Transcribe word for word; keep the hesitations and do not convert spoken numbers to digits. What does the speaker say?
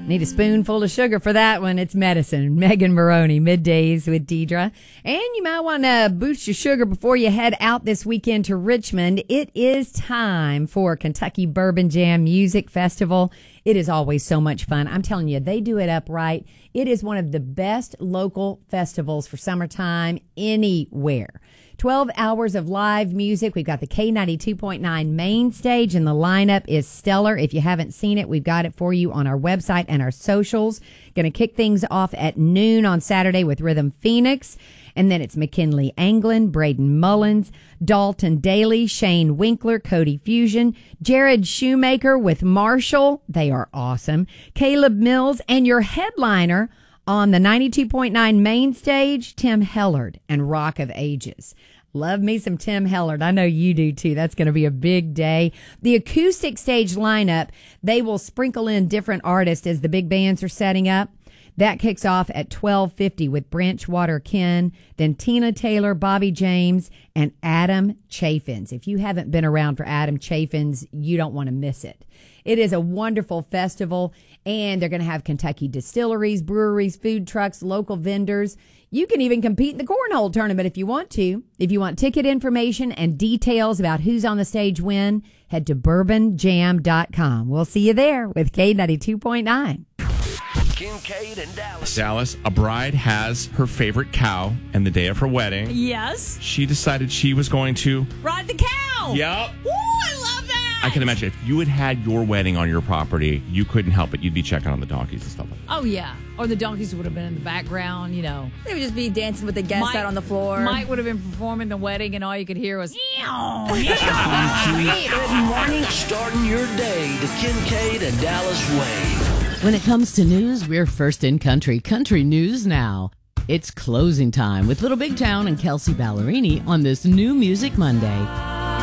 Need a spoonful of sugar for that one. It's medicine. Megan Maroney, Middays with Deidre. And you might want to boost your sugar before you head out this weekend to Richmond. It is time for Kentucky Bourbon Jam Music Festival. It is always so much fun. I'm telling you, they do it up right. It is one of the best local festivals for summertime anywhere. twelve hours of live music. We've got the K ninety-two point nine main stage, and the lineup is stellar. If you haven't seen it, we've got it for you on our website and our socials. Going to kick things off at noon on Saturday with Rhythm Phoenix. And then it's McKinley Anglin, Braden Mullins, Dalton Daly, Shane Winkler, Cody Fusion, Jared Shoemaker with Marshall. They are awesome. Caleb Mills, and your headliner on the ninety-two point nine main stage, Tim Hellard and Rock of Ages. Love me some Tim Hellard. I know you do too. That's going to be a big day. The acoustic stage lineup, they will sprinkle in different artists as the big bands are setting up. That kicks off at twelve fifty with Branchwater Ken, then Tina Taylor, Bobby James, and Adam Chaffins. If you haven't been around for Adam Chaffins, you don't want to miss it. It is a wonderful festival, and they're going to have Kentucky distilleries, breweries, food trucks, local vendors. You can even compete in the cornhole tournament if you want to. If you want ticket information and details about who's on the stage when, head to bourbon jam dot com. We'll see you there with K ninety-two point nine. Kincaid and Dallas. Dallas, a bride has her favorite cow, and the day of her wedding, Yes. she decided she was going to... Ride the cow. Yep. Ooh, I love that. I can imagine if you had had your wedding on your property, you couldn't help it. You'd be checking on the donkeys and stuff like that. Oh, yeah. Or the donkeys would have been in the background, you know. They would just be dancing with the guests Mike- out on the floor. Mike would have been performing the wedding, and all you could hear was... Good morning. Starting your day the Kincaid and Dallas way. When it comes to news, we're first in country. Country News Now. It's closing time with Little Big Town and Kelsey Ballerini on this New Music Monday.